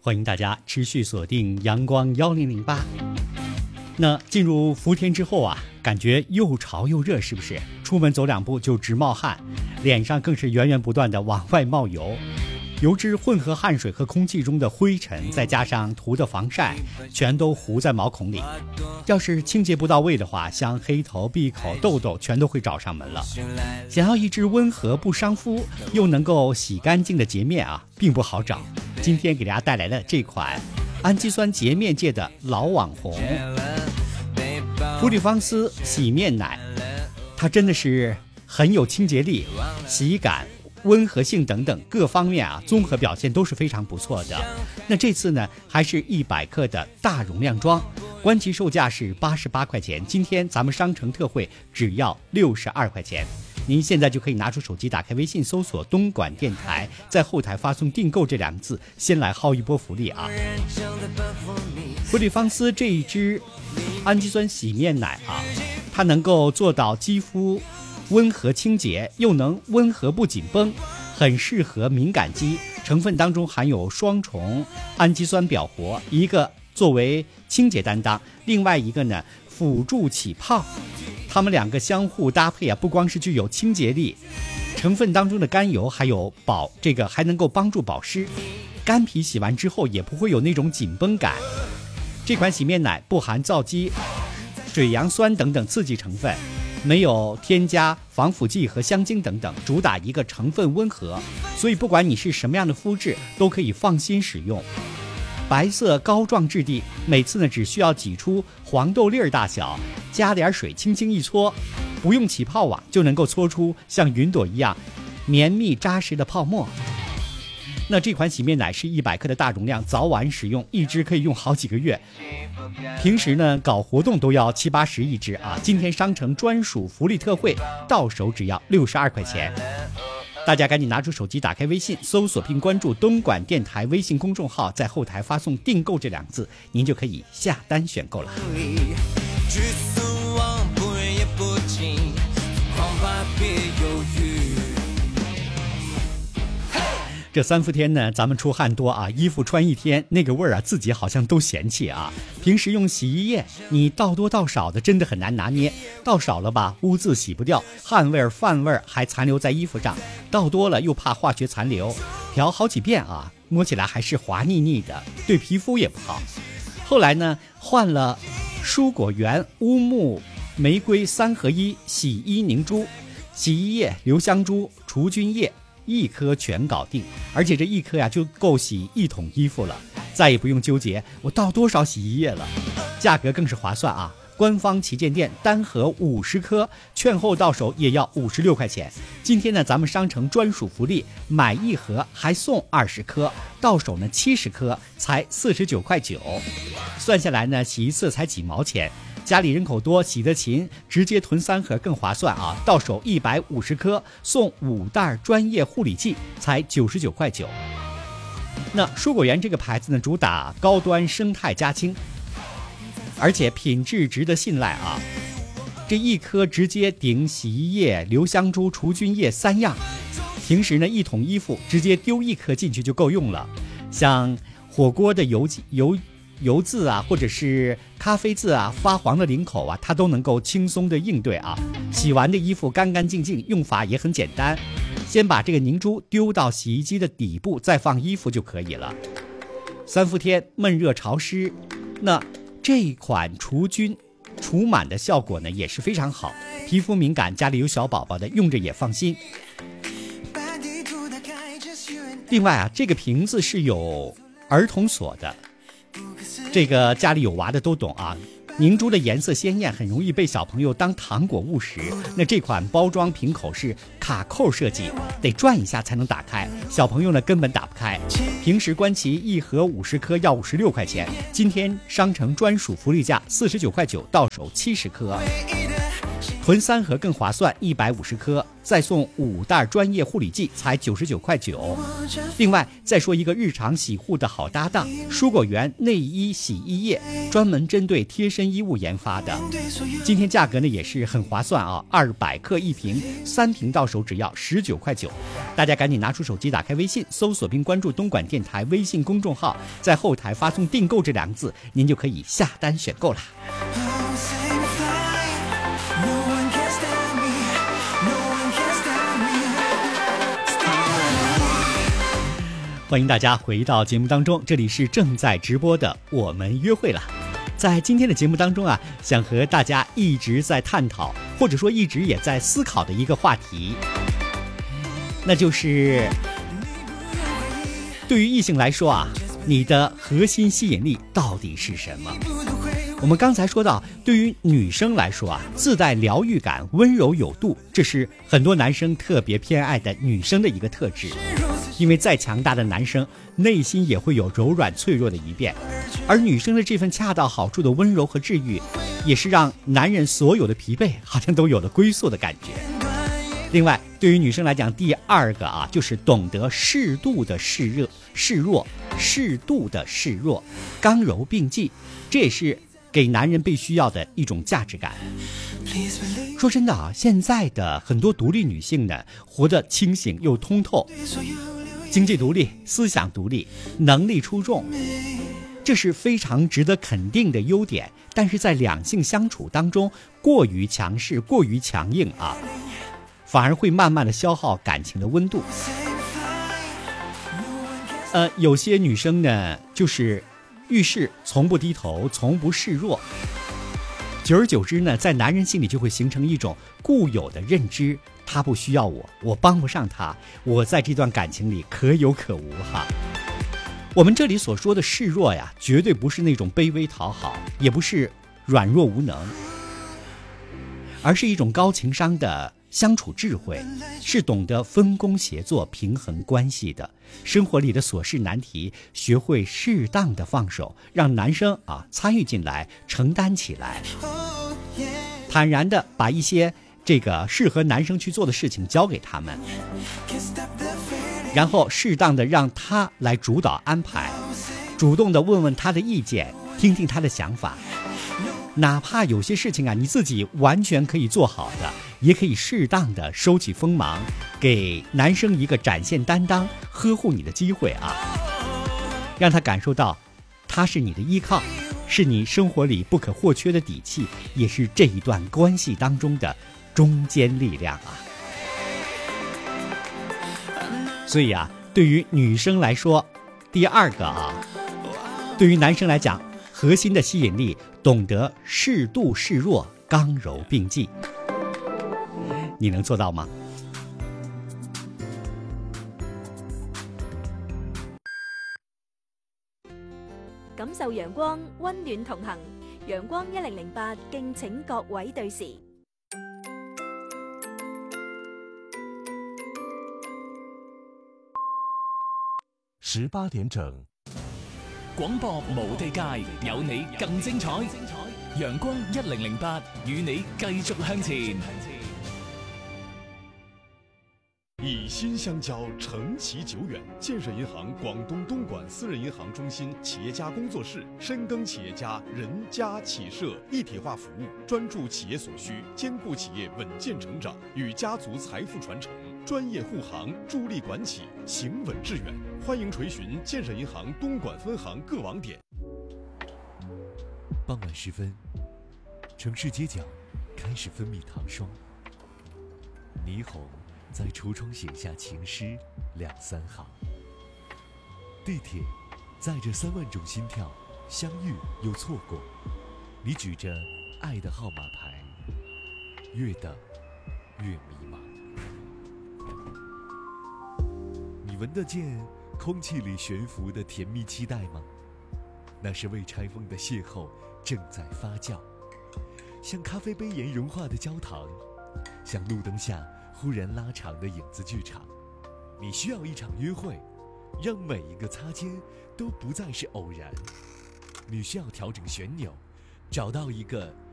欢迎大家持续锁定阳光1008。那进入伏天之后啊，感觉又潮又热，是不是？出门走两步就直冒汗，脸上更是源源不断的往外冒油。油脂混合汗水和空气中的灰尘，再加上涂的防晒，全都糊在毛孔里。要是清洁不到位的话，像黑头、闭口、痘痘全都会找上门了。想要一支温和不伤肤又能够洗干净的洁面啊，并不好找。今天给大家带来了这款氨基酸洁面界的老网红芙丽芳丝洗面奶，它真的是很有清洁力、洗感、温和性等等各方面啊，综合表现都是非常不错的。那这次呢，还是100克的大容量装，官旗售价是88块钱，今天咱们商城特惠只要62块钱。您现在就可以拿出手机，打开微信搜索东莞电台，在后台发送订购这2个字，先来薅一波福利啊。芙丽芳丝这一支氨基酸洗面奶啊，它能够做到肌肤温和清洁，又能温和不紧绷，很适合敏感肌。成分当中含有双重氨基酸表活，一个作为清洁担当，另外一个呢辅助起泡。它们2个相互搭配啊，不光是具有清洁力，成分当中的甘油还有还能够帮助保湿，干皮洗完之后也不会有那种紧绷感。这款洗面奶不含皂基、水杨酸等等刺激成分，没有添加防腐剂和香精等等，主打一个成分温和，所以不管你是什么样的肤质都可以放心使用。白色膏状质地，每次呢只需要挤出黄豆粒儿大小，加点水轻轻一搓，不用起泡网就能够搓出像云朵一样绵密扎实的泡沫。那这款洗面奶是100克的大容量，早晚使用，一支可以用好几个月。平时呢搞活动都要70-80一支啊，今天商城专属福利特惠，到手只要62块钱。大家赶紧拿出手机，打开微信搜索并关注东莞电台微信公众号，在后台发送订购这2个字，您就可以下单选购了。这3伏天呢，咱们出汗多啊，衣服穿一天那个味儿啊，自己好像都嫌弃啊。平时用洗衣液，你倒多倒少的真的很难拿捏，倒少了吧，污渍洗不掉，汗味儿、饭味儿还残留在衣服上；倒多了又怕化学残留，调好几遍啊，摸起来还是滑腻腻的，对皮肤也不好。后来呢，换了蔬果园乌木玫瑰3合1洗衣凝珠，洗衣液、留香珠、除菌液1颗全搞定，而且这1颗呀就够洗1桶衣服了，再也不用纠结我倒多少洗衣液了，价格更是划算啊！官方旗舰店单盒50颗，券后到手也要56块钱。今天呢，咱们商城专属福利，买1盒还送20颗，到手呢70颗才49块9，算下来呢，洗一次才几毛钱。家里人口多，洗得勤，直接囤3盒更划算啊！到手150颗，送5袋专业护理剂，才99块9。那蔬果园这个牌子呢，主打高端生态家清，而且品质值得信赖啊！这1颗直接顶洗衣液、留香珠、除菌液3样，平时呢1桶衣服直接丢1颗进去就够用了。像火锅的油渍啊，或者是咖啡渍啊，发黄的领口啊，它都能够轻松的应对啊。洗完的衣服干干净净，用法也很简单，先把这个凝珠丢到洗衣机的底部，再放衣服就可以了。3伏天闷热潮湿，那这款除菌除螨的效果呢也是非常好，皮肤敏感家里有小宝宝的用着也放心。另外啊，这个瓶子是有儿童锁的，这个家里有娃的都懂啊。凝珠的颜色鲜艳，很容易被小朋友当糖果误食。那这款包装瓶口是卡扣设计，得转一下才能打开，小朋友呢根本打不开。平时官旗1盒50颗要56块钱，今天商城专属福利价49块9，到手70颗。 囤3盒更划算，150颗，再送5袋专业护理剂，才99.9块。另外再说一个日常洗护的好搭档，蔬果园内衣洗衣液，专门针对贴身衣物研发的。今天价格呢也是很划算啊，200克1瓶，3瓶到手只要19.9块。大家赶紧拿出手机，打开微信，搜索并关注东莞电台微信公众号，在后台发送订购这2个字，您就可以下单选购啦。欢迎大家回到节目当中，这里是正在直播的我们约会了。在今天的节目当中啊，想和大家一直在探讨，或者说一直也在思考的一个话题，那就是对于异性来说啊，你的核心吸引力到底是什么？我们刚才说到，对于女生来说啊，自带疗愈感，温柔有度，这是很多男生特别偏爱的女生的一个特质。因为再强大的男生内心也会有柔软脆弱的一面，而女生的这份恰到好处的温柔和治愈，也是让男人所有的疲惫好像都有了归宿的感觉。另外对于女生来讲，第2个啊，就是懂得适度的示弱，刚柔并济，这也是给男人被需要的一种价值感。说真的啊，现在的很多独立女性呢，活得清醒又通透，经济独立，思想独立，能力出众，这是非常值得肯定的优点。但是在两性相处当中，过于强势，过于强硬啊，反而会慢慢的消耗感情的温度。有些女生呢，就是遇事从不低头，从不示弱，久而久之呢，在男人心里就会形成一种固有的认知，他不需要我，我帮不上他，我在这段感情里可有可无哈。我们这里所说的示弱呀，绝对不是那种卑微讨好，也不是软弱无能，而是一种高情商的相处智慧，是懂得分工协作、平衡关系的。生活里的琐事难题，学会适当的放手，让男生参与进来，承担起来，坦然的把一些这个适合男生去做的事情交给他们，然后适当的让他来主导安排，主动的问问他的意见，听听他的想法。哪怕有些事情你自己完全可以做好的，也可以适当的收起锋芒，给男生一个展现担当、呵护你的机会让他感受到他是你的依靠，是你生活里不可或缺的底气，也是这一段关系当中的中坚力量所以对于女生来说，第2个对于男生来讲，核心的吸引力，懂得适度示弱，刚柔并济。你能做到吗？ 感受陽光，溫暖同行。陽光1008，敬請各位對時。 18點整，廣播無地界，有你更精彩。陽光1008，與你繼續向前。 以心相交，承其久远。建设银行广东东莞私人银行中心企业家工作室，深耕企业家人家企社一体化服务，专注企业所需，兼顾企业稳健成长与家族财富传承，专业护航，助力管企行稳致远。欢迎垂询建设银行东莞分行各网点。 傍晚时分，城市街角开始分泌糖霜，霓虹在橱窗写下情诗2、3行。地铁载着3万种心跳，相遇又错过。你举着爱的号码牌，越等越迷茫。你闻得见空气里悬浮的甜蜜期待吗？那是未拆封的邂逅正在发酵，像咖啡杯沿融化的焦糖，像路灯下忽然拉长的影子剧场。你需要一场约会，让每一个擦肩都不再是偶然。你需要调整旋钮，找到一个